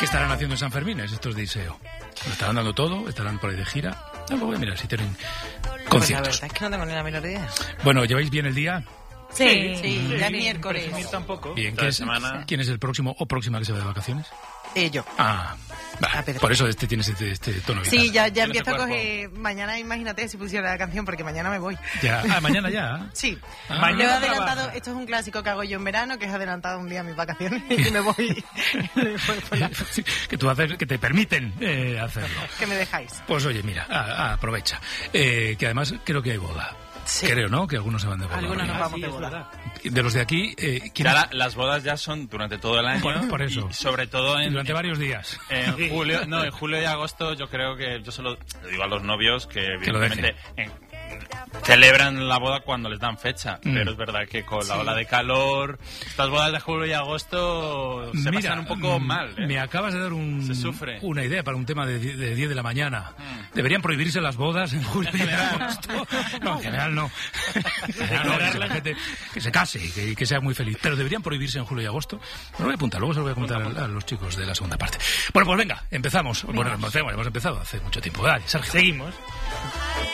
¿Qué estarán haciendo en San Fermín estos de Iseo? ¿Lo estarán dando todo? ¿Estarán por ahí de gira? No, voy a mirar si tienen conciertos. Pues la verdad es que no tengo ni la menor idea. Bueno, ¿lleváis bien el día? Sí, ya es miércoles. Presumir tampoco. Bien, Semana. ¿quién es el próximo o próxima que se va de vacaciones? Yo. Ah, vale. Pedro. Por eso tienes este tono vital. Sí, ya Tienes empiezo a el cuerpo. coger... Mañana imagínate si pusiera la canción, porque mañana me voy. Ya. Ah, mañana ya. Sí. Ah. Yo Mañana he adelantado... trabaja. Esto es un clásico que hago yo en verano, que es adelantado un día mis vacaciones y me voy por la... Sí, que tú haces, que te permiten hacerlo. que me dejáis. Pues oye, mira, aprovecha. Que además creo que hay boda. Sí. Creo, ¿no? Que algunos se van de boda. Algunos ¿no? nos vamos Sí, de es boda. verdad. De los de aquí, ¿quién Ya las bodas ya son durante todo el año. Por eso. Y sobre todo durante varios días. en julio y agosto yo creo que yo solo le digo a los novios que Que lo evidentemente celebran la boda cuando les dan fecha, pero es verdad que con la ola de calor, estas bodas de julio y agosto se pasan un poco mal. Me acabas de dar Se sufre. una idea para un tema de 10 de la mañana. ¿Deberían prohibirse las bodas en julio y agosto? No, en general no. En general no, que la gente que se case y que sea muy feliz. Pero deberían prohibirse en julio y agosto. Me lo voy a apuntar, luego se lo voy a contar a los chicos de la segunda parte. Bueno, pues venga, empezamos. Bueno, hemos empezado hace mucho tiempo. Dale, Sergio. Seguimos.